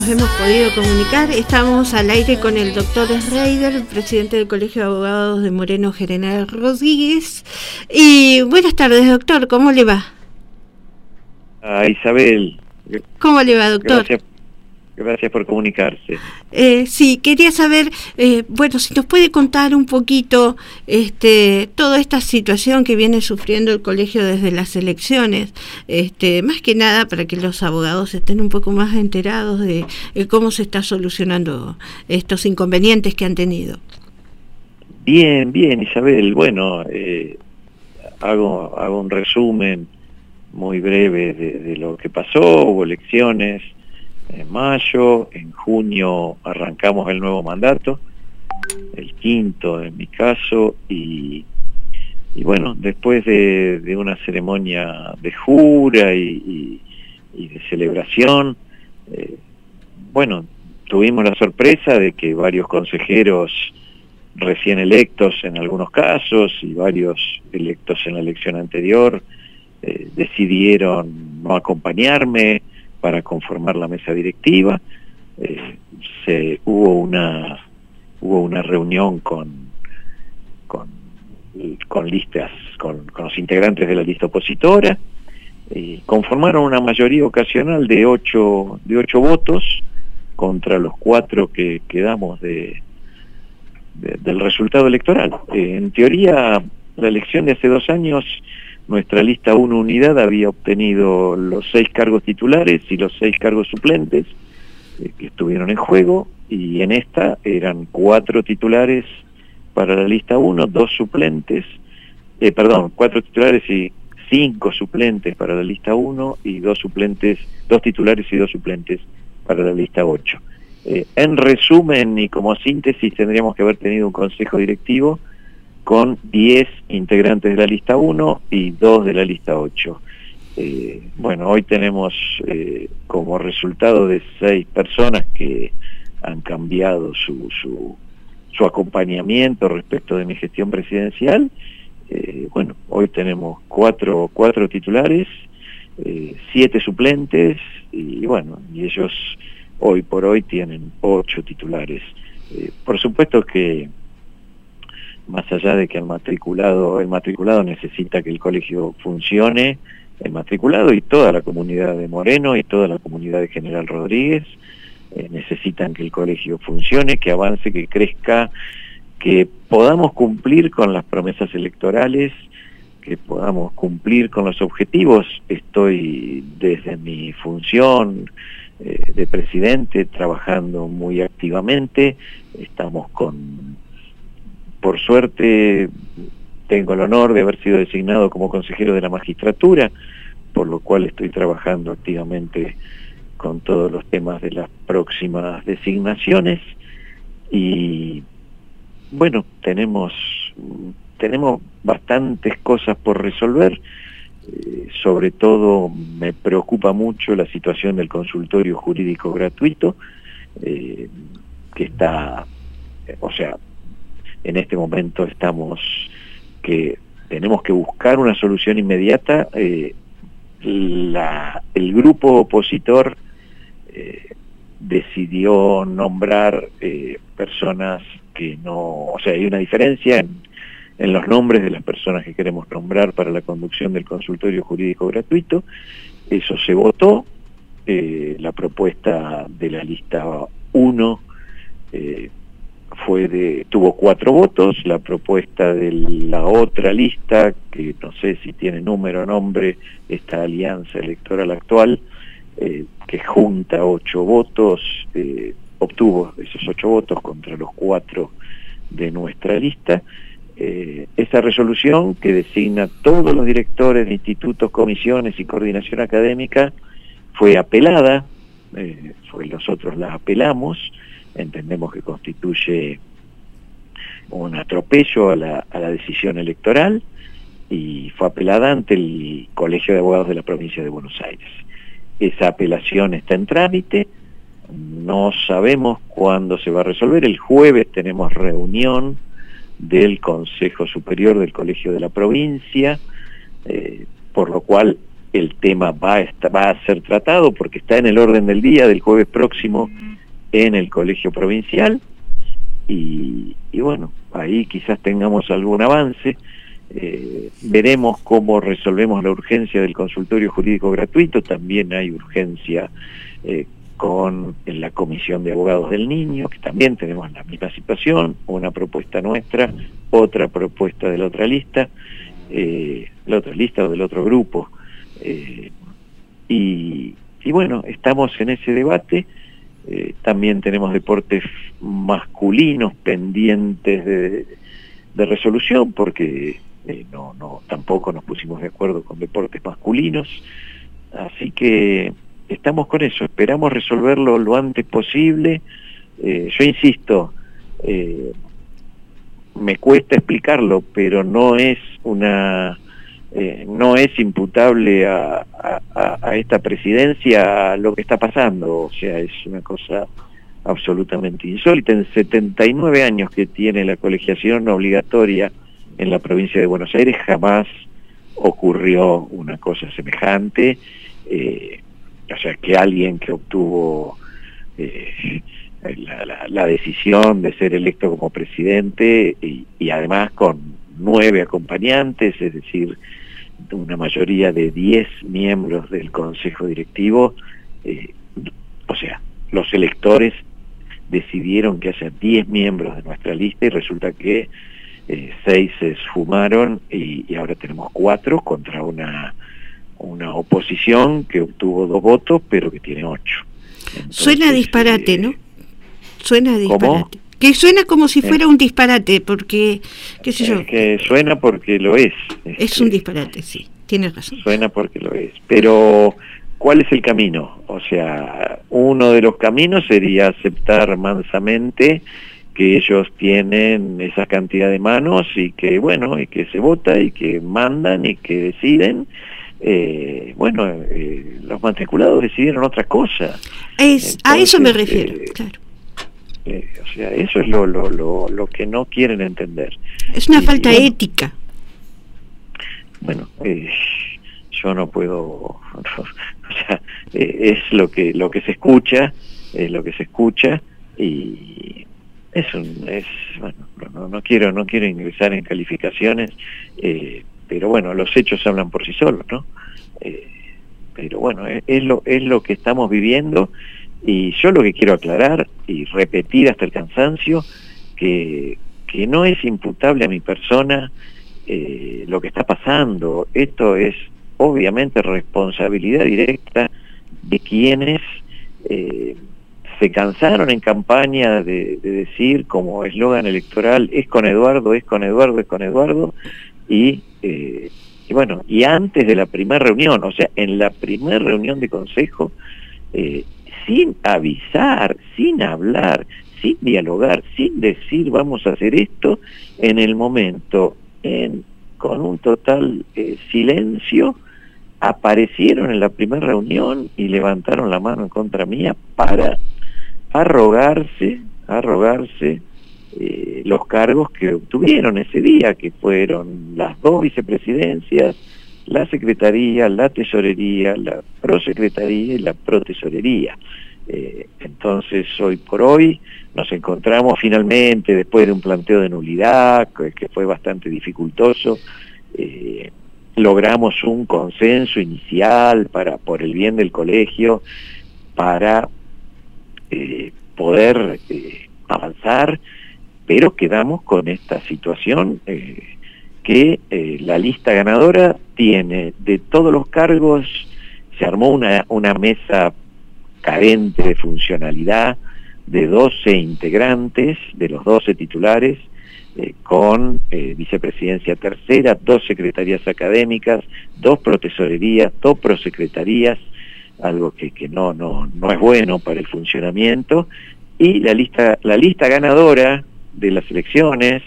Nos hemos podido comunicar, estamos al aire con el doctor Schreider, presidente del Colegio de Abogados de Moreno General Rodríguez. Y buenas tardes, doctor, ¿cómo le va? Isabel. ¿Cómo le va, doctor? Gracias por comunicarse. Sí, quería saber, bueno, si nos puede contar un poquito toda esta situación que viene sufriendo el colegio desde las elecciones, más que nada para que los abogados estén un poco más enterados de cómo se está solucionando estos inconvenientes que han tenido. Bien, Isabel. Bueno, hago un resumen muy breve de lo que pasó. Hubo elecciones en mayo, en junio arrancamos el nuevo mandato, el quinto en mi caso, y bueno, después de una ceremonia de jura y de celebración, bueno, tuvimos la sorpresa de que varios consejeros recién electos en algunos casos y varios electos en la elección anterior decidieron no acompañarme para conformar la mesa directiva. Hubo una reunión con listas, con los integrantes de la lista opositora, y conformaron una mayoría ocasional de 8 votos contra los 4 que quedamos del resultado electoral. En teoría, la elección de hace 2 años, nuestra lista 1 unidad había obtenido los 6 cargos titulares y los 6 cargos suplentes que estuvieron en juego, y en esta eran 4 titulares para la lista 1, 2 suplentes, 4 titulares y 5 suplentes para la lista 1 y 2 titulares y 2 suplentes para la lista 8. En resumen y como síntesis, tendríamos que haber tenido un consejo directivo con 10 integrantes de la lista 1 y 2 de la lista 8. Bueno, hoy tenemos como resultado de 6 personas que han cambiado su acompañamiento respecto de mi gestión presidencial. Bueno, hoy tenemos 4 titulares, 7 suplentes, y bueno, y ellos hoy por hoy tienen 8 titulares. Por supuesto que más allá de que el matriculado necesita que el colegio funcione, el matriculado y toda la comunidad de Moreno y toda la comunidad de General Rodríguez necesitan que el colegio funcione, que avance, que crezca, que podamos cumplir con las promesas electorales, que podamos cumplir con los objetivos. Estoy desde mi función de presidente trabajando muy activamente. Estamos por suerte, tengo el honor de haber sido designado como consejero de la magistratura, por lo cual estoy trabajando activamente con todos los temas de las próximas designaciones. Y bueno, tenemos bastantes cosas por resolver. Sobre todo me preocupa mucho la situación del consultorio jurídico gratuito, que está, en este momento tenemos que buscar una solución inmediata. El grupo opositor decidió nombrar personas que no, hay una diferencia en los nombres de las personas que queremos nombrar para la conducción del consultorio jurídico gratuito. Eso se votó. La propuesta de la lista 1 tuvo 4 votos. La propuesta de la otra lista, que no sé si tiene número o nombre, esta alianza electoral actual, que junta 8 votos, obtuvo esos 8 votos contra los 4 de nuestra lista. Esa resolución, que designa todos los directores de institutos, comisiones y coordinación académica, fue apelada. Nosotros la apelamos. Entendemos que constituye un atropello a la decisión electoral, y fue apelada ante el Colegio de Abogados de la provincia de Buenos Aires. Esa apelación está en trámite, no sabemos cuándo se va a resolver. El jueves tenemos reunión del Consejo Superior del Colegio de la provincia, por lo cual el tema va a ser tratado porque está en el orden del día del jueves próximo en el colegio provincial, y bueno, ahí quizás tengamos algún avance. Veremos cómo resolvemos la urgencia del consultorio jurídico gratuito. También hay urgencia con la Comisión de Abogados del Niño, que también tenemos la misma situación, una propuesta nuestra, otra propuesta de la otra lista o del otro grupo. Y bueno, estamos en ese debate. También tenemos deportes masculinos pendientes de resolución, porque tampoco nos pusimos de acuerdo con deportes masculinos, así que estamos con eso, esperamos resolverlo lo antes posible. Yo insisto, me cuesta explicarlo, pero no es imputable a esta presidencia lo que está pasando. O sea, es una cosa absolutamente insólita. En 79 años que tiene la colegiación obligatoria en la provincia de Buenos Aires, jamás ocurrió una cosa semejante. O sea, que alguien que obtuvo la decisión de ser electo como presidente y además con 9 acompañantes, es decir, una mayoría de 10 miembros del consejo directivo, o sea, los electores decidieron que haya 10 miembros de nuestra lista, y resulta que 6 se esfumaron, y ahora tenemos 4 contra una oposición que obtuvo 2 votos, pero que tiene 8. Entonces, suena a disparate, ¿no? Suena a disparate. ¿Cómo? Que suena como si fuera un disparate, porque, qué sé yo. Que suena porque lo es. Es un disparate, sí, tienes razón. Suena porque lo es. Pero, ¿cuál es el camino? O sea, uno de los caminos sería aceptar mansamente que ellos tienen esa cantidad de manos, y que, bueno, y que se vota, y que mandan, y que deciden. Los matriculados decidieron otra cosa. Entonces, a eso me refiero, claro. O sea, eso es lo que no quieren entender. Es una falta ética. Bueno, yo no puedo, o sea, es lo que se escucha, y bueno, no quiero ingresar en calificaciones, pero bueno, los hechos hablan por sí solos, ¿no? Pero bueno, es lo que estamos viviendo. Y yo lo que quiero aclarar y repetir hasta el cansancio, que no es imputable a mi persona lo que está pasando. Esto es obviamente responsabilidad directa de quienes se cansaron en campaña de decir como eslogan electoral: es con Eduardo, es con Eduardo, es con Eduardo, y bueno, y antes de la primera reunión, o sea, en la primera reunión de consejo, sin avisar, sin hablar, sin dialogar, sin decir vamos a hacer esto, en el momento, con un total silencio, aparecieron en la primera reunión y levantaron la mano en contra mía para arrogarse los cargos que obtuvieron ese día, que fueron las 2 vicepresidencias, la secretaría, la tesorería, la prosecretaría y la protesorería. Entonces, hoy por hoy nos encontramos finalmente, después de un planteo de nulidad que fue bastante dificultoso, logramos un consenso inicial por el bien del colegio, para poder avanzar, pero quedamos con esta situación que la lista ganadora tiene de todos los cargos. Se armó una mesa carente de funcionalidad de 12 integrantes, de los 12 titulares, con vicepresidencia tercera, 2 secretarías académicas, 2 protesorerías, 2 prosecretarías, algo que no es bueno para el funcionamiento, y la lista ganadora de las elecciones,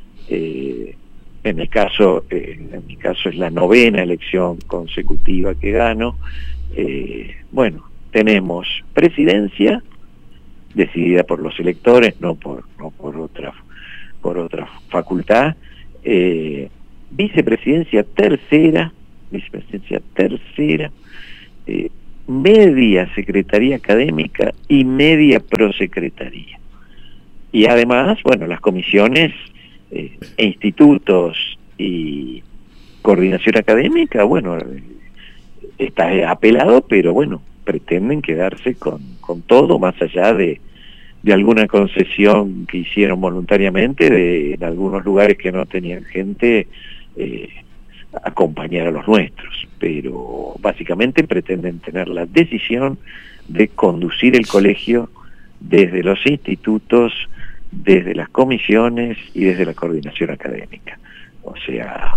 en mi caso es la 9ª elección consecutiva que gano. Bueno, tenemos presidencia decidida por los electores, no por otra facultad, vicepresidencia tercera vicepresidencia tercera, media secretaría académica y media prosecretaría. Y además, bueno, las comisiones e institutos y coordinación académica, bueno, está apelado, pero bueno, pretenden quedarse con todo, más allá de alguna concesión que hicieron voluntariamente, en algunos lugares que no tenían gente, acompañar a los nuestros, pero básicamente pretenden tener la decisión de conducir el colegio desde los institutos, desde las comisiones y desde la coordinación académica. O sea,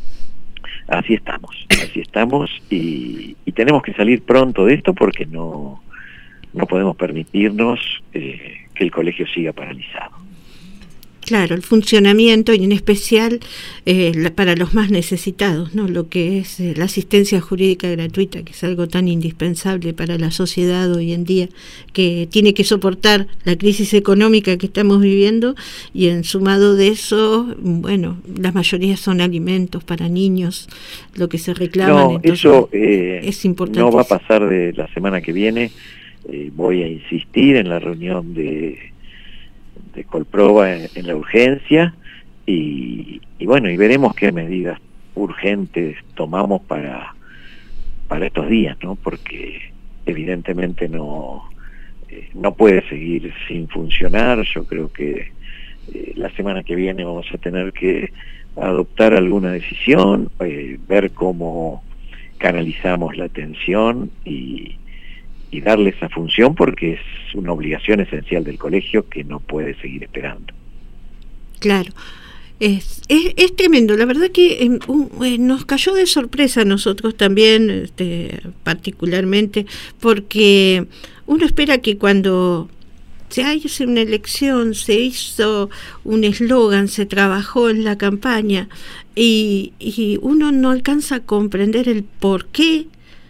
así estamos y tenemos que salir pronto de esto porque no podemos permitirnos que el colegio siga paralizado. Claro, el funcionamiento y en especial para los más necesitados, ¿no? Lo que es la asistencia jurídica gratuita, que es algo tan indispensable para la sociedad hoy en día, que tiene que soportar la crisis económica que estamos viviendo y en sumado de eso, bueno, la mayoría son alimentos para niños, lo que se reclaman. No, entonces, eso es importante. No va a pasar de la semana que viene. Voy a insistir en la reunión de Colproba en la urgencia y bueno, y veremos qué medidas urgentes tomamos para estos días, ¿no? Porque evidentemente no puede seguir sin funcionar. Yo creo que la semana que viene vamos a tener que adoptar alguna decisión, ver cómo canalizamos la atención y darle esa función, porque es una obligación esencial del colegio que no puede seguir esperando. Claro, es tremendo. La verdad que nos cayó de sorpresa a nosotros también, particularmente, porque uno espera que cuando se hace una elección, se hizo un eslogan, se trabajó en la campaña y uno no alcanza a comprender el porqué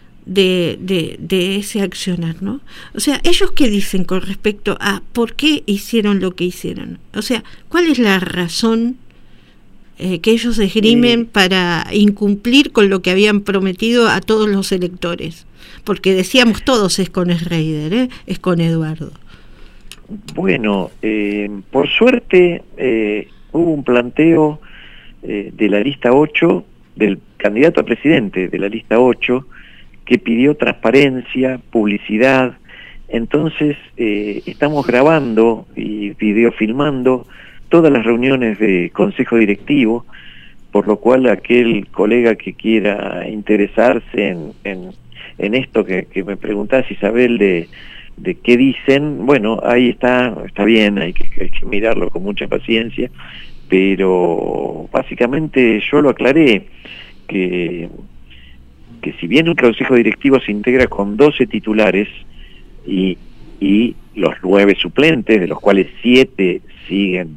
de ese accionar, ¿no? O sea, ¿ellos qué dicen con respecto a por qué hicieron lo que hicieron? O sea, ¿cuál es la razón que ellos esgrimen para incumplir con lo que habían prometido a todos los electores? Porque decíamos todos es con Schreider, es con Eduardo. Bueno, por suerte hubo un planteo de la lista 8, del candidato a presidente de la lista 8, que pidió transparencia, publicidad. Entonces estamos grabando y videofilmando todas las reuniones de consejo directivo, por lo cual aquel colega que quiera interesarse en esto que me preguntás, Isabel, de qué dicen, bueno, ahí está bien, hay que mirarlo con mucha paciencia, pero básicamente yo lo aclaré, que si bien un consejo directivo se integra con 12 titulares y los 9 suplentes, de los cuales 7 siguen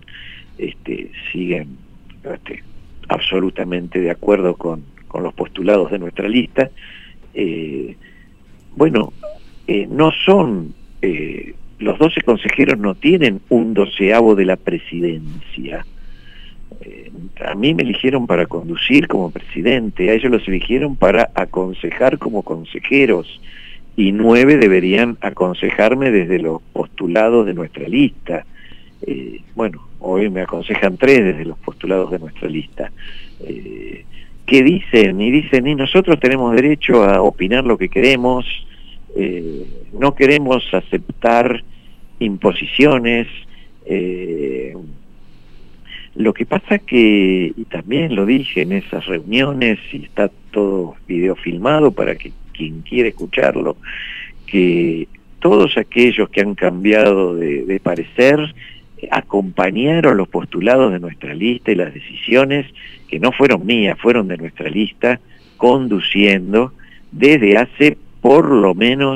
absolutamente de acuerdo con los postulados de nuestra lista, no son, los 12 consejeros no tienen un 12avo de la presidencia. A mí me eligieron para conducir como presidente, a ellos los eligieron para aconsejar como consejeros, y 9 deberían aconsejarme desde los postulados de nuestra lista. Hoy me aconsejan 3 desde los postulados de nuestra lista. ¿Qué dicen? Y nosotros tenemos derecho a opinar lo que queremos, no queremos aceptar imposiciones. Lo que pasa que, y también lo dije en esas reuniones, y está todo videofilmado para que quien quiera escucharlo, que todos aquellos que han cambiado de parecer acompañaron los postulados de nuestra lista y las decisiones que no fueron mías, fueron de nuestra lista, conduciendo desde hace por lo menos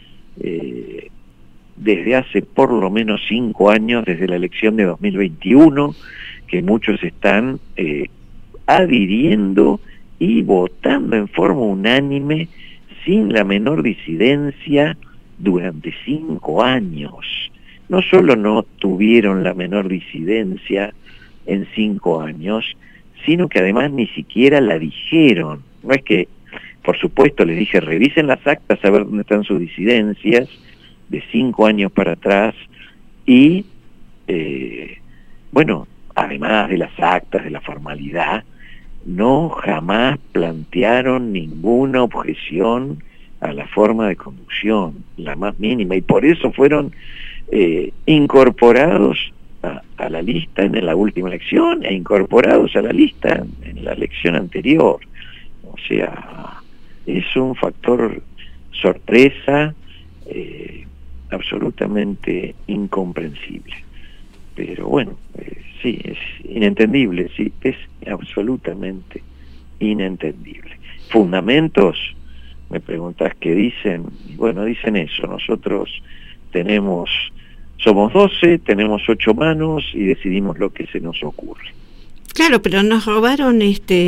5 años, desde la elección de 2021, que muchos están adhiriendo y votando en forma unánime, sin la menor disidencia, durante 5 años. No solo no tuvieron la menor disidencia en 5 años, sino que además ni siquiera la dijeron, no es que, por supuesto, les dije, revisen las actas a ver dónde están sus disidencias de 5 años para atrás y, bueno, además de las actas, de la formalidad, no jamás plantearon ninguna objeción a la forma de conducción, la más mínima, y por eso fueron incorporados a la lista en la última elección e incorporados a la lista en la elección anterior. O sea, es un factor sorpresa absolutamente incomprensible. Pero bueno, sí, es inentendible, sí, es absolutamente inentendible. Fundamentos, me preguntás qué dicen, y bueno, dicen eso, nosotros somos 12, tenemos 8 manos y decidimos lo que se nos ocurre. Claro, pero nos robaron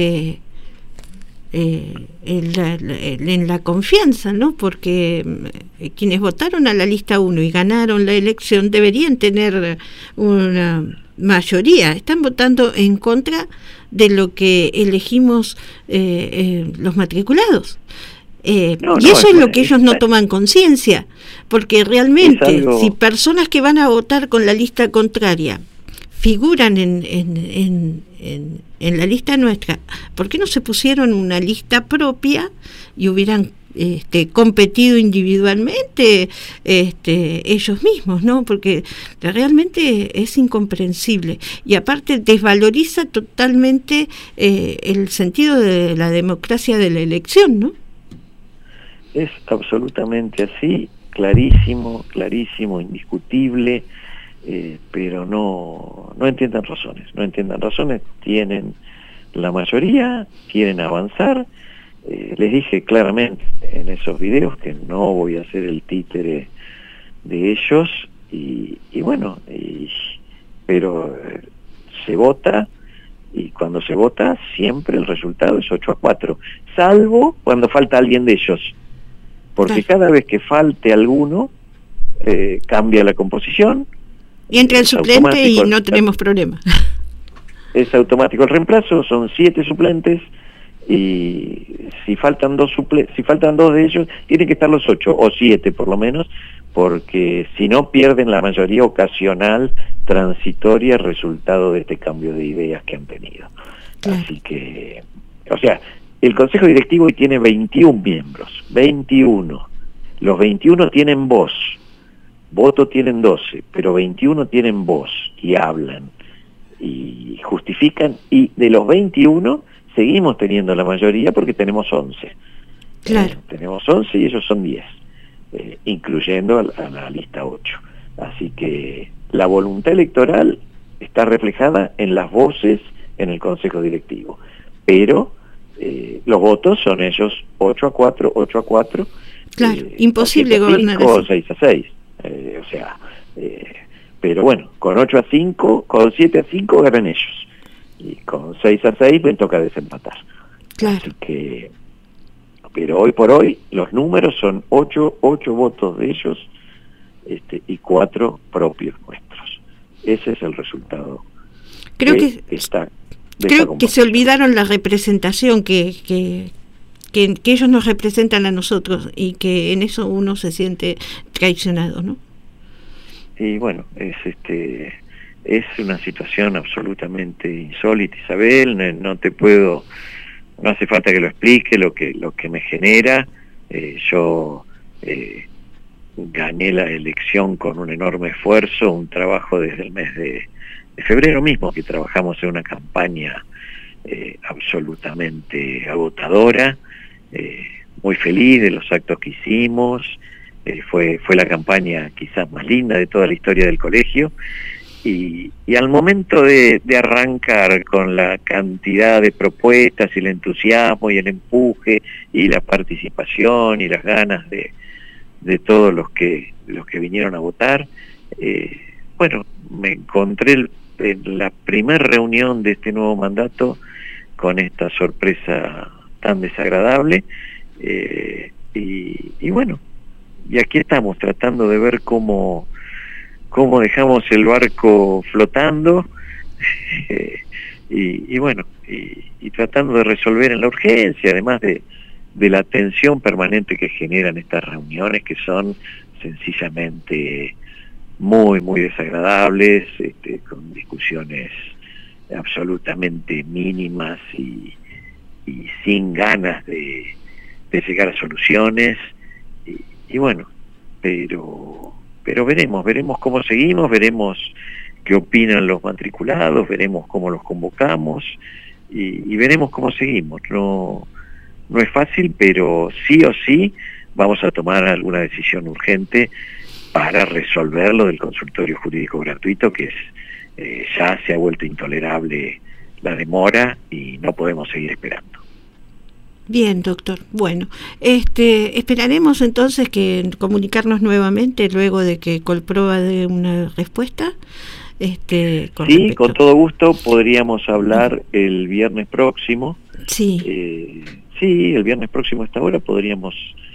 en la confianza, ¿no? Porque quienes votaron a la lista 1 y ganaron la elección deberían tener una mayoría. Están votando en contra de lo que elegimos los matriculados. Y eso es lo que ellos no toman conciencia, porque realmente si personas que van a votar con la lista contraria figuran en la lista nuestra, ¿por qué no se pusieron una lista propia y hubieran competido individualmente ellos mismos, ¿no? Porque realmente es incomprensible y aparte desvaloriza totalmente el sentido de la democracia de la elección, ¿no? Es absolutamente así, clarísimo, indiscutible, pero no entiendan razones, tienen la mayoría, quieren avanzar. Les dije claramente en esos videos que no voy a ser el títere de ellos y bueno, pero se vota y cuando se vota siempre el resultado es 8-4, salvo cuando falta alguien de ellos. Porque cada vez que falte alguno, cambia la composición. Y entra el suplente y no tenemos problema. Es automático el reemplazo, son 7 suplentes, y si faltan 2 de ellos, tienen que estar los 8, o 7 por lo menos, porque si no pierden la mayoría ocasional, transitoria, resultado de este cambio de ideas que han tenido. Claro. Así que, o sea, el Consejo Directivo hoy tiene 21 miembros, 21. Los 21 tienen voz, voto tienen 12, pero 21 tienen voz y hablan y justifican, y de los 21 seguimos teniendo la mayoría porque tenemos 11. Claro. Tenemos 11 y ellos son 10, incluyendo a la lista 8. Así que la voluntad electoral está reflejada en las voces en el Consejo Directivo, pero los votos son ellos 8-4, 8-4. Claro, imposible gobernar así. O 6-6. O sea, pero bueno, con 8-5, con 7-5 ganan ellos. Y con 6-6 me toca desempatar. Claro. Así que, pero hoy por hoy los números son 8 votos de ellos y 4 propios nuestros. Ese es el resultado. Creo que se olvidaron la representación que ellos nos representan a nosotros y que en eso uno se siente traicionado, ¿no? Y bueno, es una situación absolutamente insólita, Isabel. No hace falta que lo explique lo que me genera. Yo gané la elección con un enorme esfuerzo, un trabajo desde el mes de febrero mismo, que trabajamos en una campaña absolutamente agotadora, muy feliz de los actos que hicimos. Fue la campaña quizás más linda de toda la historia del colegio, y al momento de arrancar con la cantidad de propuestas y el entusiasmo y el empuje y la participación y las ganas de todos los que vinieron a votar, bueno, me encontré en la primera reunión de este nuevo mandato con esta sorpresa tan desagradable, y bueno, y aquí estamos tratando de ver cómo dejamos el barco flotando, y bueno, y tratando de resolver en la urgencia, además de la tensión permanente que generan estas reuniones, que son sencillamente muy, muy desagradables, con discusiones absolutamente mínimas y sin ganas de llegar a soluciones, y bueno, pero veremos cómo seguimos, veremos qué opinan los matriculados, veremos cómo los convocamos, y veremos cómo seguimos. No es fácil, pero sí o sí vamos a tomar alguna decisión urgente para resolver lo del consultorio jurídico gratuito, que ya se ha vuelto intolerable la demora y no podemos seguir esperando. Bien, doctor. Bueno, esperaremos entonces que comunicarnos nuevamente luego de que Colproba dé una respuesta. Sí, con todo gusto podríamos hablar el viernes próximo. Sí. Sí, el viernes próximo a esta hora podríamos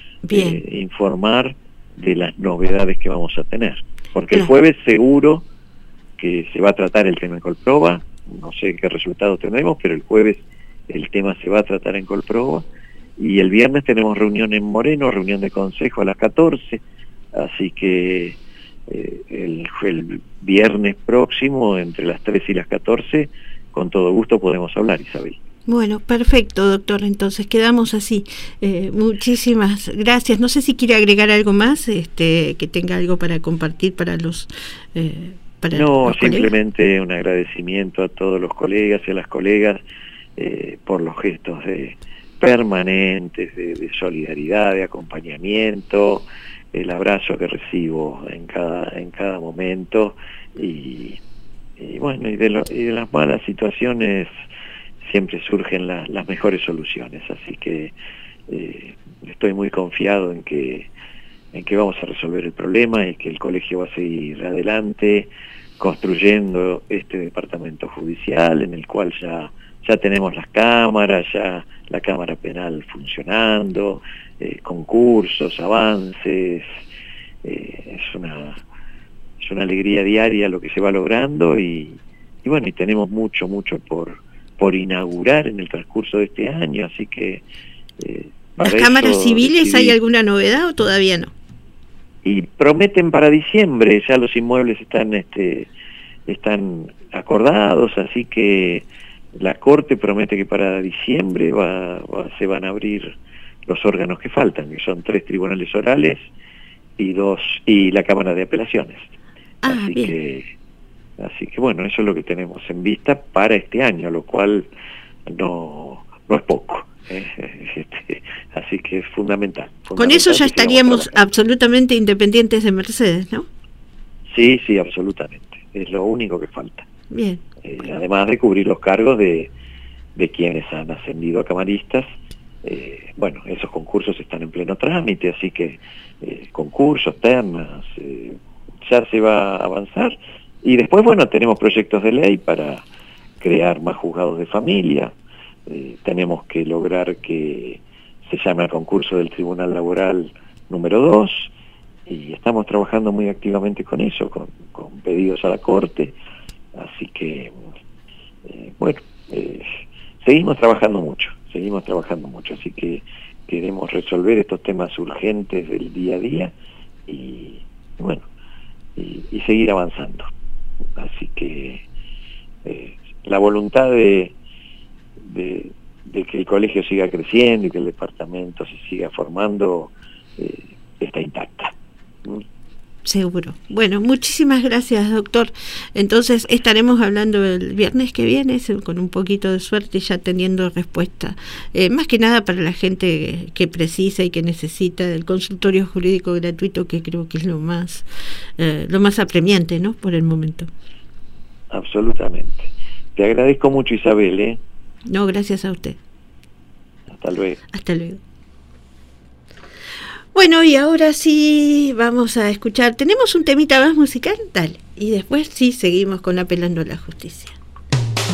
informar de las novedades que vamos a tener. Porque el jueves seguro que se va a tratar el tema en Colproba, no sé qué resultado tendremos, pero el jueves el tema se va a tratar en Colproba, y el viernes tenemos reunión en Moreno, reunión de consejo a las 14, así que el viernes próximo, entre las 3 y las 14, con todo gusto podemos hablar, Isabel. Bueno, perfecto, doctor. Entonces quedamos así. Muchísimas gracias. No sé si quiere agregar algo más, que tenga algo para compartir para los no, simplemente un agradecimiento a todos los colegas y a las colegas por los gestos permanentes de solidaridad, de acompañamiento, el abrazo que recibo en cada momento, y bueno, y de las malas situaciones siempre surgen las mejores soluciones, así que estoy muy confiado en que vamos a resolver el problema y que el colegio va a seguir adelante construyendo este departamento judicial, en el cual ya tenemos las cámaras, ya la Cámara Penal funcionando, concursos, avances, es una alegría diaria lo que se va logrando, y bueno, y tenemos mucho por inaugurar en el transcurso de este año, así que ¿las cámaras civiles hay alguna novedad o todavía no? Y prometen para diciembre, ya los inmuebles están acordados, así que la Corte promete que para diciembre se van a abrir los órganos que faltan, que son 3 tribunales orales y la Cámara de Apelaciones. Así que bueno, eso es lo que tenemos en vista para este año, lo cual no es poco. Así que es fundamental. Con eso ya estaríamos absolutamente independientes de Mercedes, ¿no? Sí, absolutamente. Es lo único que falta. Bien. Además de cubrir los cargos de quienes han ascendido a camaristas. Bueno, esos concursos están en pleno trámite, así que concursos, ternas, ya se va a avanzar. Y después, bueno, tenemos proyectos de ley para crear más juzgados de familia. Tenemos que lograr que se llame al concurso del Tribunal Laboral número 2, y estamos trabajando muy activamente con eso, con pedidos a la Corte, así que bueno, seguimos trabajando mucho, así que queremos resolver estos temas urgentes del día a día, y bueno, y seguir avanzando, así que la voluntad de que el colegio siga creciendo y que el departamento se siga formando está intacta. Seguro. Bueno, muchísimas gracias, doctor. Entonces estaremos hablando el viernes que viene, con un poquito de suerte, ya teniendo respuesta, más que nada para la gente que precisa y que necesita del consultorio jurídico gratuito, que creo que es lo más apremiante, ¿no?, por el momento. Absolutamente. Te agradezco mucho, Isabel. No, gracias a usted. Hasta luego. Hasta luego. Bueno, y ahora sí vamos a escuchar. ¿Tenemos un temita más musical? Dale. Y después sí seguimos con Apelando a la Justicia.